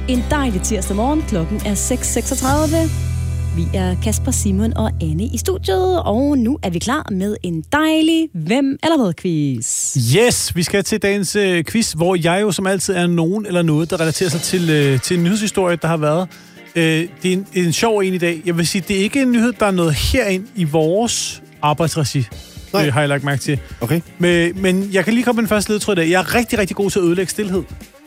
En dejlig tirsdag morgen. Klokken er 6:36. Vi er Kasper, Simon og Anne i studiet, og nu er vi klar med en dejlig Hvem eller hvad-quiz. Yes, vi skal til dagens quiz, hvor jeg jo som altid er nogen eller noget, der relaterer sig til en nyhedshistorie, der har været. Det er en sjov en i dag. Jeg vil sige, det er ikke en nyhed, der er noget herind i vores arbejdsregi. Det har jeg lagt mærke til. Okay. Men jeg kan lige komme med den første ledtråd i dag. Jeg er rigtig, rigtig god til at ødelægge stilhed.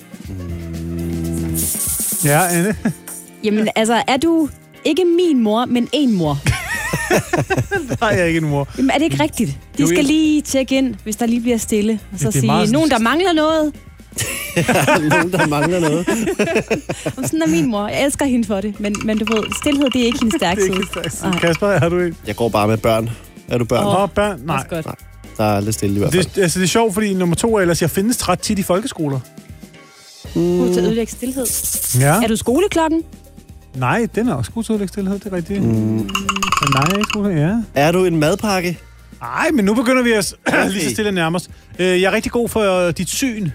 Ja, Anne? Jamen, altså, er du ikke min mor, men en mor? Nej, jeg er ikke en mor. Jamen, er det ikke rigtigt? De skal lige tjekke ind, hvis der lige bliver stille. Og så sige, nogen, der mangler noget. Nogen, der mangler noget. Sådan er min mor. Jeg elsker hende for det. Men du ved, stilhed, det er ikke hendes stærke side. Kasper, har du en? Jeg går bare med børn. Er du børn? Børn? Nej. Nej. Der er lidt stille i hvert fald. Det er sjovt, fordi nummer 2 er ellers, jeg findes ret tit i folkeskoler. God til at ødelægge stillhed. Ja. Er du skoleklokken? Nej, den er også god til at ødelægge stillhed, det er rigtigt. Men nej, jeg er ikke skole, ja. Er du en madpakke? Nej, men nu begynder vi at lige så stille nærmest. Jeg er rigtig god for dit syn.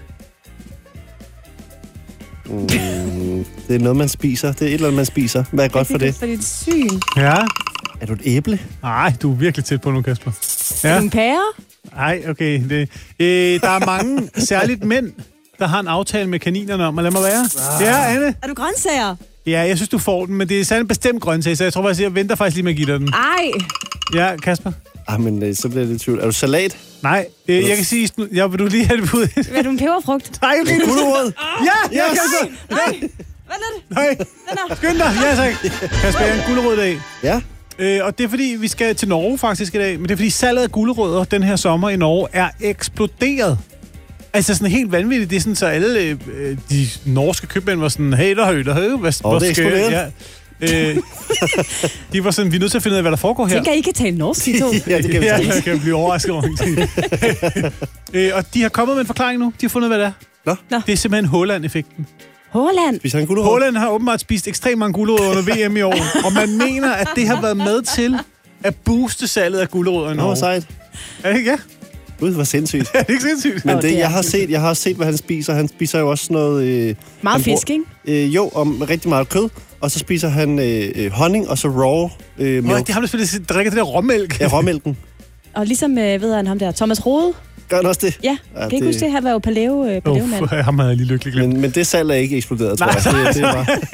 Det er noget, man spiser. Det er et eller andet, man spiser. Hvad er godt for det? For dit syn. Ja. Er du et æble? Nej, du er virkelig tæt på nu, Kasper. Ja. Er du en pære? Nej, okay. Der er mange, særligt mænd, der har en aftale med kaninerne om at lade mig være. Ja, Anne? Er du grøntsager? Ja, jeg synes, du får den, men det er særligt en bestemt grøntsag, så jeg tror faktisk, jeg venter faktisk lige med at give dig den. Ej. Ja, Kasper? Men så bliver det lidt tvivl. Er du salat? Nej, jeg kan sige... vil du lige have det bud? Er du en peberfrugt? Nej, okay. Gulerod? Ja, Kasper! Nej, hvad er det? Nej, skynd dig. Ja, tak. Kasper, jeg er en gulerod-dag. Ja. Og det er fordi, vi skal til Norge faktisk i dag, men det er fordi salget af gulerødder den her sommer i Norge er eksploderet. Altså sådan helt vanvittigt. Det er sådan, så alle de norske købmænd var sådan, hey, der høj, hvad det er eksploderet. Ja. De var sådan, vi er nødt til at finde ud af, hvad der foregår her. Tænker I kan tale norsk, I to? Ja, det kan vi sige. Ja, jeg kan blive overrasket over det. Og de har kommet med en forklaring nu. De har fundet, hvad det er. Nå. Det er simpelthen Haaland-effekten. Haaland? Spiser han gulerod? Haaland har åbenbart spist ekstremt mange gulerødder under VM i år, og man mener, at det har været med til at booste salget af gulerødder i Norge. Sejt. Er det ikke? Ja. Gud, hvor sindssygt. Er det ikke sindssygt? Men det, jeg har set, hvad han spiser. Han spiser jo også noget... meget fisk, ikke? Jo, og rigtig meget kød. Og så spiser han honning, og så raw mælk. Det har du drikker det der råmælk. Ja, råmælken. Og ligesom, ved han ham der, Thomas Rode. Gør han også det? Ja, kan ikke huske det? Han var jo paleo-mand. Ham havde jeg lige lykkelig glemt. Men det salg er ikke eksploderet, tror jeg. Det var...